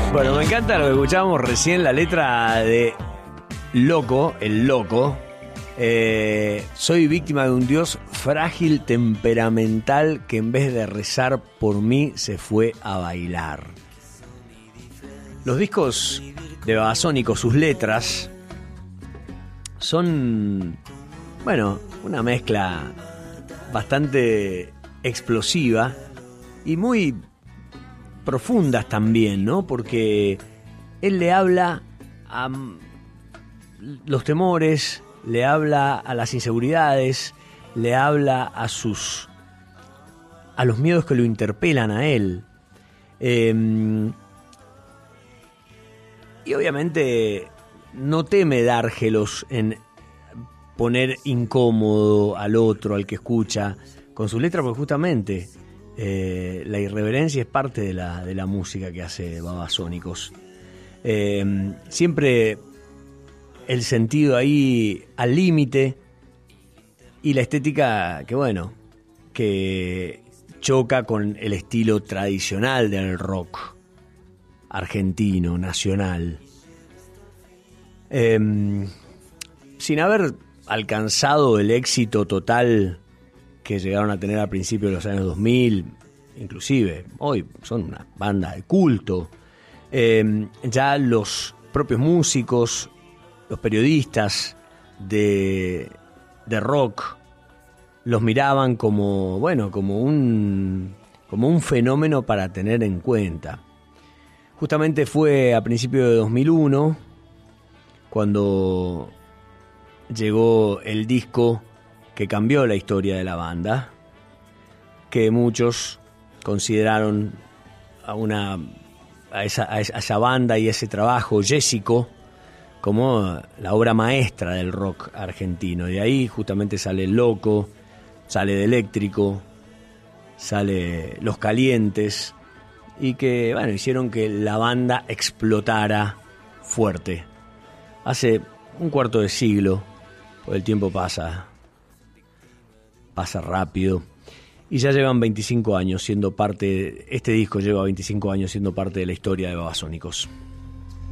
Bueno, me encanta lo que escuchábamos recién, la letra de Loco, el Loco. Soy víctima de un dios frágil, temperamental, que en vez de rezar por mí se fue a bailar. Los discos de Babasónicos, sus letras, son, bueno, una mezcla bastante explosiva y muy profundas también, ¿no? Porque él le habla a los temores, le habla a las inseguridades, le habla a los miedos que lo interpelan a él. Y obviamente no teme dárgelos en poner incómodo al otro, al que escucha, con sus letras, porque justamente la irreverencia es parte de la música que hace Babasónicos. Siempre el sentido ahí al límite y la estética que, bueno, que choca con el estilo tradicional del rock argentino, nacional. Sin haber alcanzado el éxito total que llegaron a tener a principios de los años 2000, inclusive hoy son una banda de culto, ya los propios músicos, los periodistas de rock los miraban como, bueno, como un fenómeno para tener en cuenta. Justamente fue a principios de 2001 cuando llegó el disco que cambió la historia de la banda, que muchos consideraron a esa banda y a ese trabajo Jessico como la obra maestra del rock argentino. De ahí justamente sale El Loco, sale De Eléctrico, sale Los Calientes, y que, bueno, hicieron que la banda explotara fuerte. Hace un cuarto de siglo, pues el tiempo pasa rápido, y ya llevan 25 años siendo parte, este disco lleva 25 años siendo parte de la historia de Babasónicos.